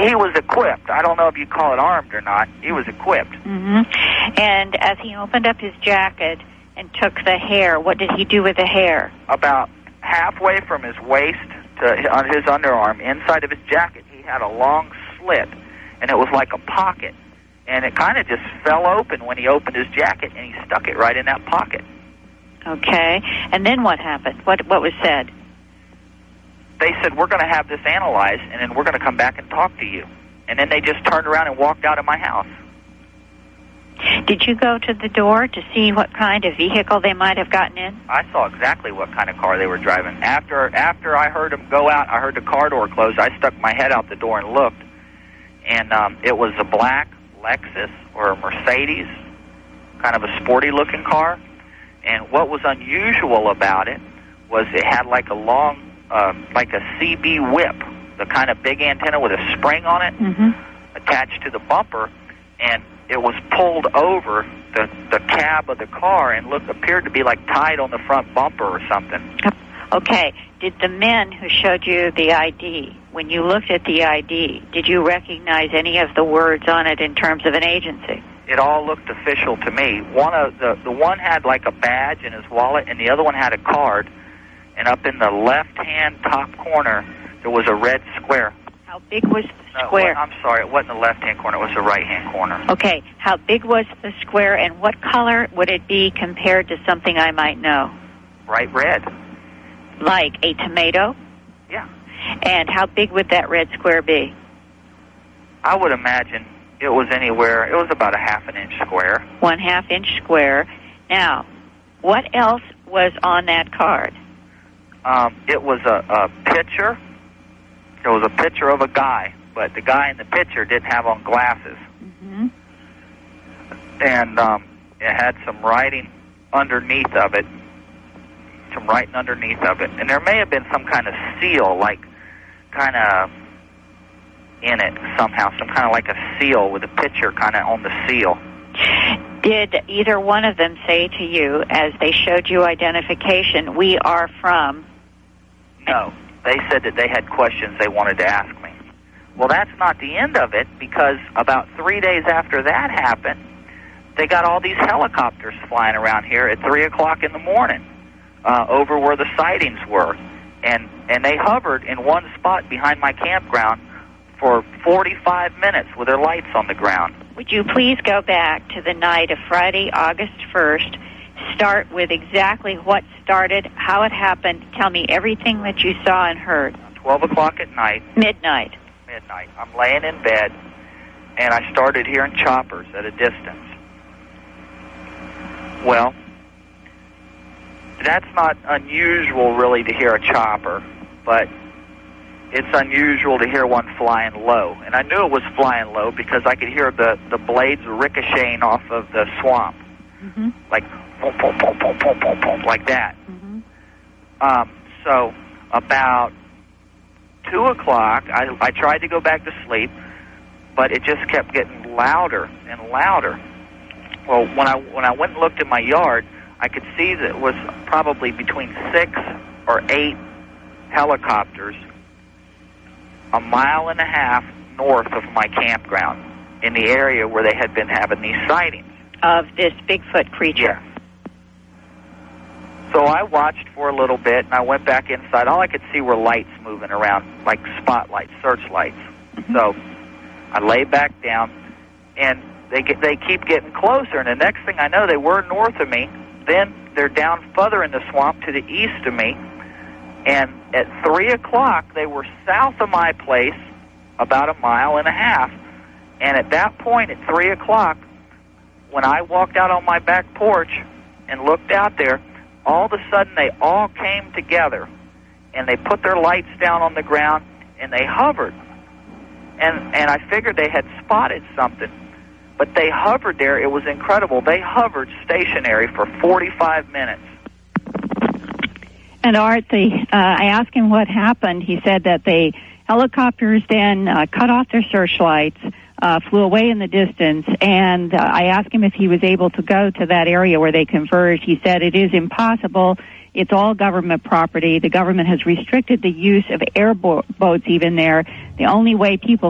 He was equipped. I don't know if you call it armed or not. He was equipped. Mm-hmm. And as he opened up his jacket and took the hair, what did he do with the hair? About halfway from his waist to on his underarm, inside of his jacket, he had a long slit, and it was like a pocket. And it kind of just fell open when he opened his jacket, and he stuck it right in that pocket. Okay. And then what happened? What was said? They said, we're going to have this analyzed, and then we're going to come back and talk to you. And then they just turned around and walked out of my house. Did you go to the door to see what kind of vehicle they might have gotten in? I saw exactly what kind of car they were driving. After I heard them go out, I heard the car door close. I stuck my head out the door and looked, and it was a black Lexus or a Mercedes, kind of a sporty-looking car. And what was unusual about it was it had like a long, like a CB whip, the kind of big antenna with a spring on it, attached to the bumper, and it was pulled over the cab of the car and appeared to be like tied on the front bumper or something. Okay. Did the men who showed you the ID, when you looked at the ID, did you recognize any of the words on it in terms of an agency? It all looked official to me. The one had like a badge in his wallet, and the other one had a card. And up in the left-hand top corner, there was a red square. How big was the square? I'm sorry, it wasn't the left-hand corner. It was the right-hand corner. Okay. How big was the square, and what color would it be compared to something I might know? Bright red. Like a tomato? Yeah. And how big would that red square be? I would imagine it was about a half an inch square. 1/2 inch square. Now, what else was on that card? It was a picture. It was a picture of a guy, but the guy in the picture didn't have on glasses. Mm-hmm. And it had some writing underneath of it. And there may have been some kind of seal, like kind of in it somehow, some kind of like a seal with a picture kind of on the seal. Did either one of them say to you, as they showed you identification, we are from? No. They said that they had questions they wanted to ask me. Well, that's not the end of it, because about 3 days after that happened, they got all these helicopters flying around here at 3 o'clock in the morning over where the sightings were. And they hovered in one spot behind my campground for 45 minutes with their lights on the ground. Would you please go back to the night of Friday, August 1st, start with exactly what started, how it happened, tell me everything that you saw and heard. 12 o'clock at night. Midnight. I'm laying in bed, and I started hearing choppers at a distance. Well, that's not unusual, really, to hear a chopper, but it's unusual to hear one flying low. And I knew it was flying low because I could hear the blades ricocheting off of the swamp, like boom, boom, boom, boom, boom, boom, boom, like that. So about 2 o'clock, I tried to go back to sleep, but it just kept getting louder and louder. Well, when I went and looked in my yard, I could see that it was probably between 6 or 8 helicopters a 1.5 miles north of my campground in the area where they had been having these sightings. Of this Bigfoot creature? Yeah. So I watched for a little bit, and I went back inside. All I could see were lights moving around, like spotlights, searchlights. So I lay back down, and they keep getting closer, and the next thing I know, they were north of me. Then they're down further in the swamp to the east of me, and at 3 o'clock, they were south of my place about 1.5 miles. And at that point, at 3 o'clock, when I walked out on my back porch and looked out there, all of a sudden they all came together, and they put their lights down on the ground, and they hovered. And I figured they had spotted something, but they hovered there. It was incredible. They hovered stationary for 45 minutes. And Art, I asked him what happened. He said that the helicopters then cut off their searchlights, flew away in the distance, and I asked him if he was able to go to that area where they converged. He said it is impossible. It's all government property. The government has restricted the use of airboats even there. The only way people